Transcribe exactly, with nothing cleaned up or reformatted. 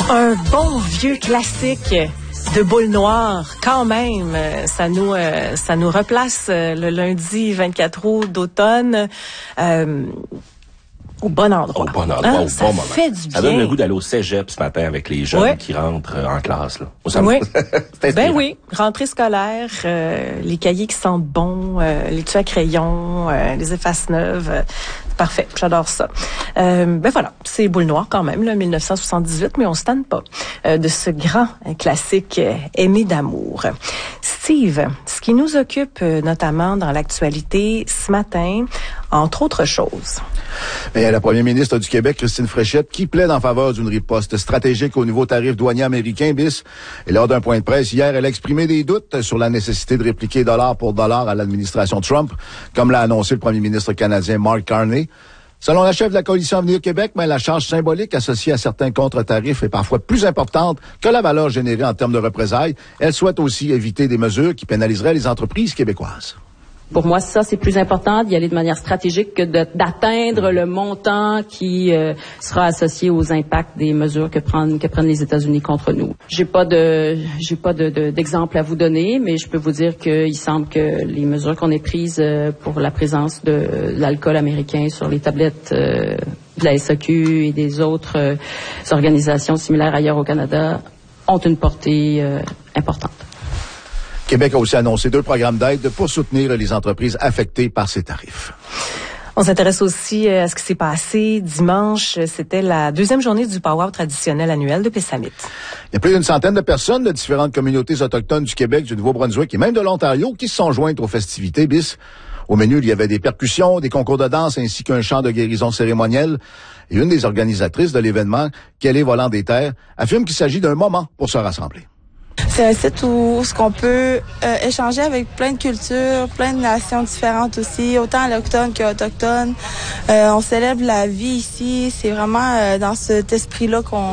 Un bon vieux classique de boule noire, quand même. Ça nous, euh, ça nous replace euh, le lundi vingt-quatre août d'automne. Euh, Au bon endroit. Au bon endroit, hein? au Ça bon moment. fait du bien. Ça donne le goût d'aller au cégep ce matin avec les jeunes ouais. qui rentrent en classe. Là. Au oui. Ben oui, rentrée scolaire, euh, les cahiers qui sentent bon, euh, les tues à crayon, euh, les effaces neuves. Euh, parfait, j'adore ça. Euh, ben voilà, c'est boule noire quand même, là, dix-neuf cent soixante-dix-huit, mais on se tanne pas euh, de ce grand classique euh, aimé d'amour. Steve, ce qui nous occupe euh, notamment dans l'actualité ce matin, entre autres choses. Et la première ministre du Québec, Christine Fréchette, qui plaide en faveur d'une riposte stratégique au nouveau tarif douanier américain B I S. Et lors d'un point de presse hier, elle a exprimé des doutes sur la nécessité de répliquer dollar pour dollar à l'administration Trump, comme l'a annoncé le premier ministre canadien Mark Carney. Selon la chef de la coalition Avenir Québec, mais la charge symbolique associée à certains contre-tarifs est parfois plus importante que la valeur générée en termes de représailles. Elle souhaite aussi éviter des mesures qui pénaliseraient les entreprises québécoises. Pour moi, ça, c'est plus important d'y aller de manière stratégique que de, d'atteindre le montant qui euh, sera associé aux impacts des mesures que prennent, que prennent les États-Unis contre nous. J'ai pas de, j'ai pas de, de, d'exemple à vous donner, mais je peux vous dire qu'il semble que les mesures qu'on ait prises euh, pour la présence de l'alcool américain sur les tablettes euh, de la S A Q et des autres euh, organisations similaires ailleurs au Canada ont une portée euh, importante. Québec a aussi annoncé deux programmes d'aide pour soutenir les entreprises affectées par ces tarifs. On s'intéresse aussi à ce qui s'est passé dimanche. C'était la deuxième journée du powwow traditionnel annuel de Pessamit. Il y a plus d'une centaine de personnes de différentes communautés autochtones du Québec, du Nouveau-Brunswick et même de l'Ontario qui se sont jointes aux festivités B I S. Au menu, il y avait des percussions, des concours de danse ainsi qu'un chant de guérison cérémonielle. Et une des organisatrices de l'événement, Kelly Volant des Terres, affirme qu'il s'agit d'un moment pour se rassembler. C'est un site où, où ce qu'on peut euh, échanger avec plein de cultures, plein de nations différentes aussi, autant allochtones qu'autochtones. Euh, on célèbre la vie ici. C'est vraiment euh, dans cet esprit-là qu'on